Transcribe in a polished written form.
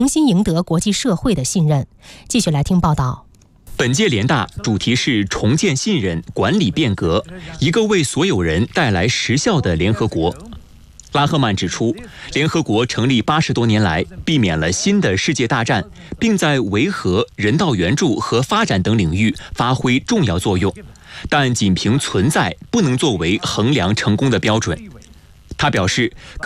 重新赢得国际社会的信任。继续来听报道。 本届联大主题是重建信任、管理变革，一个为所有人带来实效的联合国。拉赫曼指出，联合国成立80多年来，避免了新的世界大战，并在维和、人道援助和发展等领域发挥重要作用。但仅凭存在不能作为衡量成功的标准。他表示，